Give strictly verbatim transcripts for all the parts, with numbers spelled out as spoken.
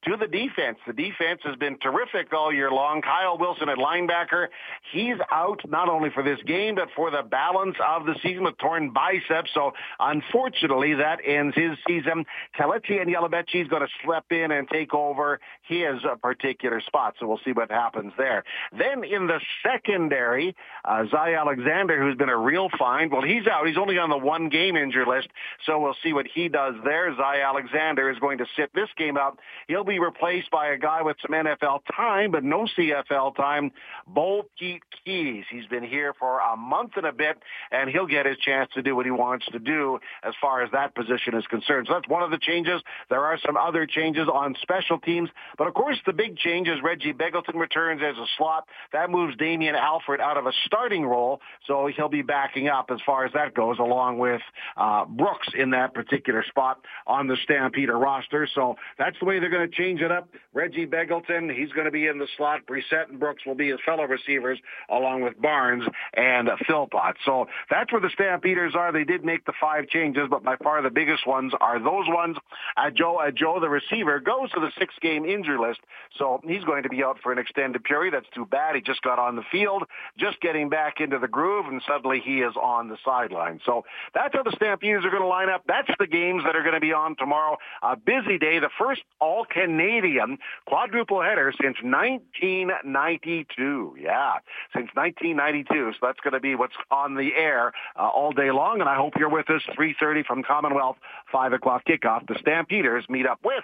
to the defense. The defense has been terrific all year long. Kyle Wilson at linebacker, he's out not only for this game, but for the balance of the season with torn biceps. So unfortunately, that ends his season. Kelechi Anyelemechi is going to slip in and take over his uh, particular spot. So we'll see what happens there. Then in the secondary, uh, Zay Alexander, who's been a real find, well, he's out. He's only on the one-game injury list, so we'll see what he does there. Zay Alexander is going to sit this game out. He'll be replaced by a guy with some N F L time, but no C F L time, Bo Pete Keys. He's been here for a month and a bit, and he'll get his chance to do what he wants to do as far as that position is concerned. So that's one of the changes. There are some other changes on special teams, but of course the big change is Reggie Begelton returns as a slot. That moves Damian Alford out of a starting role, so he'll be backing up as far as that goes, along with uh, Brooks in that particular spot on the Stampeder roster. So that's the way they're going to change it up. Reggie Begelton, he's going to be in the slot. Brissett and Brooks will be his fellow receivers, along with Barnes and uh, Philpott. So that's where the Stampeders are. They did make the five changes, but by far the biggest ones are those ones. Uh, Joe, uh, Joe, the receiver, goes to the six-game injury list, so he's going to be out for an extended period. That's too bad. He just got on the field, just getting back into the groove, and suddenly he is on the sideline. So that's how the Stampeders are going to line up. That's the games that are going to be on tomorrow. A busy day, the first all-Canadian quadruple header since nineteen ninety-two. Yeah, since nineteen ninety-two. So that's going to be what's on the air uh, all day long, and I hope you're with us. three thirty from Commonwealth, five o'clock kickoff. The Stampeders meet up with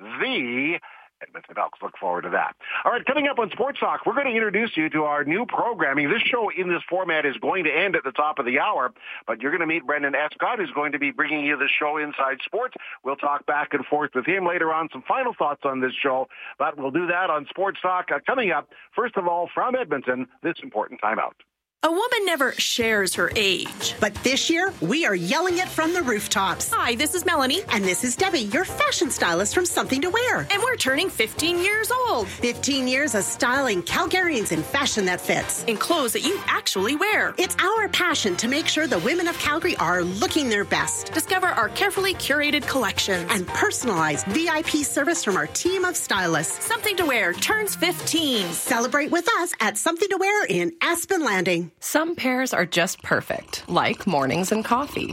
the Edmonton Elks. Look forward to that. All right, coming up on Sports Talk, we're going to introduce you to our new programming. This show in this format is going to end at the top of the hour, but you're going to meet Brendan Escott, who's going to be bringing you the show Inside Sports. We'll talk back and forth with him later on, some final thoughts on this show, but we'll do that on Sports Talk uh, coming up. First of all, from Edmonton, this important timeout. A woman never shares her age. But this year, we are yelling it from the rooftops. Hi, this is Melanie. And this is Debbie, your fashion stylist from Something to Wear. And we're turning fifteen years old. fifteen years of styling Calgarians in fashion that fits. In clothes that you actually wear. It's our passion to make sure the women of Calgary are looking their best. Discover our carefully curated collection. And personalized V I P service from our team of stylists. Something to Wear turns fifteen. Celebrate with us at Something to Wear in Aspen Landing. Some pairs are just perfect, like mornings and coffee.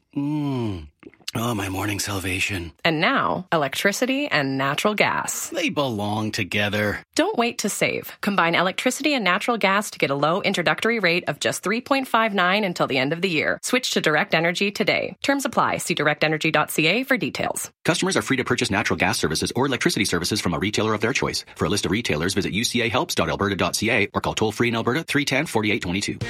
Mmm. Oh, my morning salvation. And now, electricity and natural gas. They belong together. Don't wait to save. Combine electricity and natural gas to get a low introductory rate of just three point five nine until the end of the year. Switch to Direct Energy today. Terms apply. See direct energy dot c a for details. Customers are free to purchase natural gas services or electricity services from a retailer of their choice. For a list of retailers, visit u c a helps dot alberta dot c a or call toll-free in Alberta three one zero, four eight two two.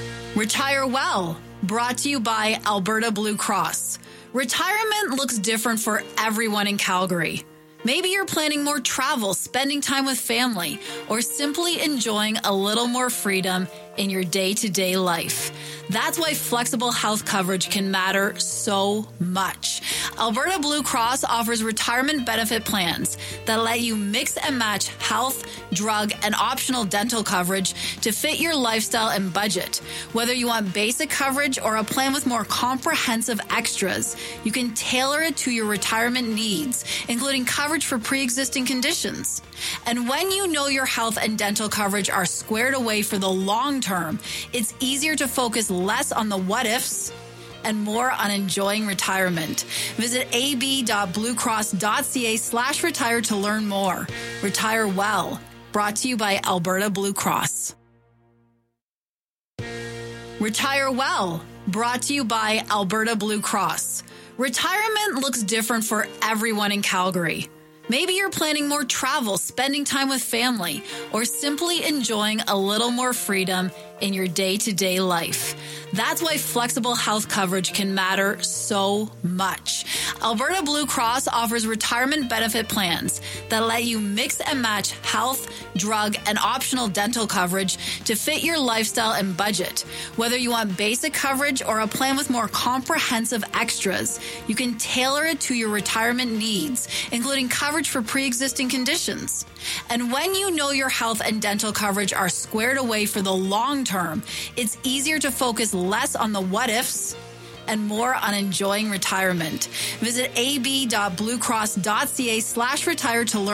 Retire Well, brought to you by Alberta Blue Cross. Retirement looks different for everyone in Calgary. Maybe you're planning more travel, spending time with family, or simply enjoying a little more freedom in your day-to-day life. That's why flexible health coverage can matter so much. Alberta Blue Cross offers retirement benefit plans that let you mix and match health, drug, and optional dental coverage to fit your lifestyle and budget. Whether you want basic coverage or a plan with more comprehensive extras, you can tailor it to your retirement needs, including coverage for pre-existing conditions. And when you know your health and dental coverage are squared away for the long term, it's easier to focus less on the what-ifs and more on enjoying retirement. Visit a b dot blue cross dot c a slash retire to learn more. Retire Well, brought to you by Alberta Blue Cross. Retire Well, brought to you by Alberta Blue Cross. Retirement looks different for everyone in Calgary. Maybe you're planning more travel, spending time with family, or simply enjoying a little more freedom in your day-to-day life. That's why flexible health coverage can matter so much. Alberta Blue Cross offers retirement benefit plans that let you mix and match health, drug, and optional dental coverage to fit your lifestyle and budget. Whether you want basic coverage or a plan with more comprehensive extras, you can tailor it to your retirement needs, including coverage for pre-existing conditions. And when you know your health and dental coverage are squared away for the long term, it's easier to focus less on the what-ifs and more on enjoying retirement. Visit a b dot blue cross dot c a slash retire to learn